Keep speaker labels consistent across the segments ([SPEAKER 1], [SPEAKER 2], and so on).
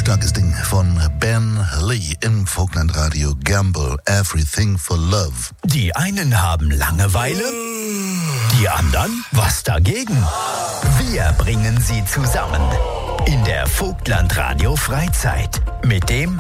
[SPEAKER 1] Starkes Ding von Ben Lee im Vogtlandradio. Gamble, Everything for Love.
[SPEAKER 2] Die einen haben Langeweile, die anderen was dagegen. Wir bringen sie zusammen in der Vogtlandradio Freizeit mit dem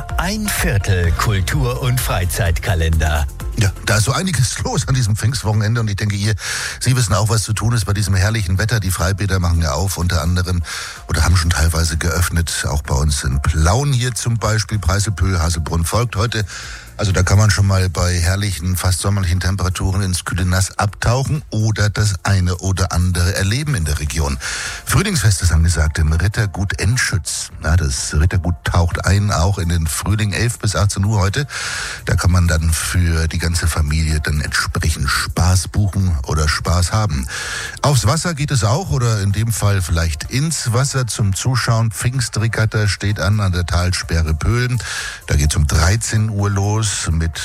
[SPEAKER 2] 1/4 Kultur- und Freizeitkalender.
[SPEAKER 1] Ja, da ist so einiges los an diesem Pfingstwochenende und ich denke, Sie wissen auch, was zu tun ist bei diesem herrlichen Wetter. Die Freibäder machen ja auf, unter anderem, oder haben schon teilweise geöffnet, auch bei uns in Plauen hier zum Beispiel. Preiselpöhl, Hasselbrunn folgt heute. Also da kann man schon mal bei herrlichen, fast sommerlichen Temperaturen ins kühle Nass abtauchen oder das eine oder andere erleben in der Region. Frühlingsfest ist angesagt im Rittergut Enschütz. Ja, das Rittergut taucht ein, auch in den Frühling, 11 bis 18 Uhr heute. Da kann man dann für die ganze Familie dann entsprechend Spaß buchen oder Spaß haben. Aufs Wasser geht es auch, oder in dem Fall vielleicht ins Wasser zum Zuschauen. Pfingstregatta steht an der Talsperre Pöhlen. Da geht es um 13 Uhr los mit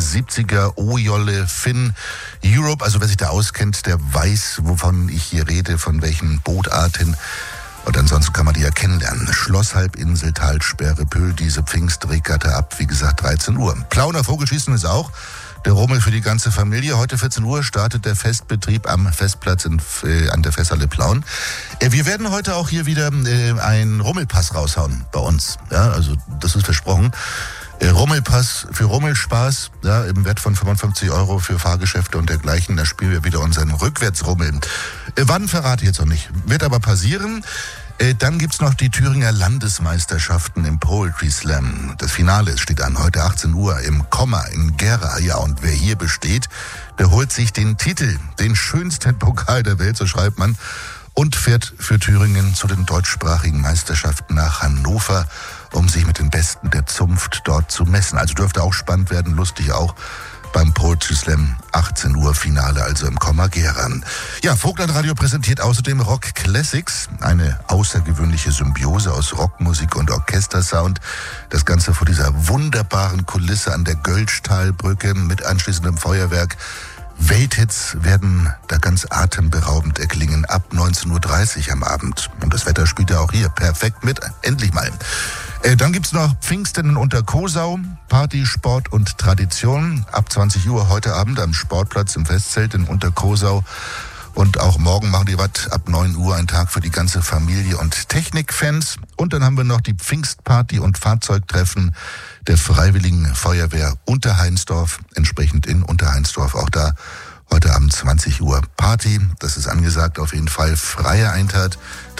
[SPEAKER 1] 470er O-Jolle Finn Europe. Also wer sich da auskennt, der weiß, wovon ich hier rede, von welchen Bootarten. Und ansonsten kann man die ja kennenlernen. Schlosshalbinsel, Talsperre Pöhl, diese Pfingstregatta ab, wie gesagt, 13 Uhr. Plauner Vogelschießen ist auch der Rummel für die ganze Familie. Heute 14 Uhr startet der Festbetrieb am Festplatz an der Festhalle Plauen. Wir werden heute auch hier wieder einen Rummelpass raushauen bei uns. Ja, also das ist versprochen. Rummelpass für Rummelspaß, ja, im Wert von 55 € für Fahrgeschäfte und dergleichen. Da spielen wir wieder unseren Rückwärtsrummel. Wann verrate ich jetzt noch nicht. Wird aber passieren. Dann gibt's noch die Thüringer Landesmeisterschaften im Poetry Slam. Das Finale steht an, heute 18 Uhr im Komma in Gera. Ja, und wer hier besteht, der holt sich den Titel, den schönsten Pokal der Welt, so schreibt man, und fährt für Thüringen zu den deutschsprachigen Meisterschaften nach Hannover, um sich mit den Besten der Zunft dort zu messen. Also dürfte auch spannend werden, lustig auch beim Poetry Slam, 18 Uhr Finale, also im Komma Gera. Ja, Vogtlandradio präsentiert außerdem Rock Classics, eine außergewöhnliche Symbiose aus Rockmusik und Orchestersound. Das Ganze vor dieser wunderbaren Kulisse an der Gölschtalbrücke mit anschließendem Feuerwerk. Welthits werden da ganz atemberaubend erklingen ab 19:30 Uhr am Abend. Und das Wetter spielt ja auch hier perfekt mit, endlich mal. Dann gibt's noch Pfingsten in Unterkosau, Party, Sport und Tradition. Ab 20 Uhr heute Abend am Sportplatz im Festzelt in Unterkosau. Und auch morgen machen die was ab 9 Uhr, ein Tag für die ganze Familie und Technikfans. Und dann haben wir noch die Pfingstparty und Fahrzeugtreffen der Freiwilligen Feuerwehr Unterheinsdorf, entsprechend in Unterheinsdorf. Auch da heute Abend 20 Uhr Party. Das ist angesagt, auf jeden Fall freier Eintritt.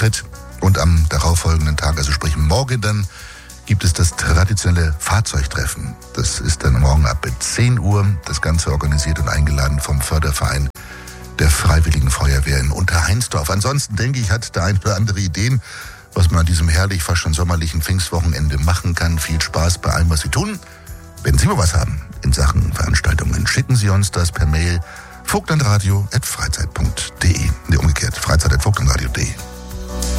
[SPEAKER 1] Und am darauffolgenden Tag, also sprich morgen dann, gibt es das traditionelle Fahrzeugtreffen. Das ist dann morgen ab 10 Uhr. Das Ganze organisiert und eingeladen vom Förderverein der Freiwilligen Feuerwehr in Unterheinsdorf. Ansonsten denke ich, hat der ein oder andere Ideen, was man an diesem herrlich, fast schon sommerlichen Pfingstwochenende machen kann. Viel Spaß bei allem, was Sie tun. Wenn Sie mal was haben in Sachen Veranstaltungen, schicken Sie uns das per Mail vogtlandradio@freizeit.de. Umgekehrt, freizeit@vogtlandradio.de.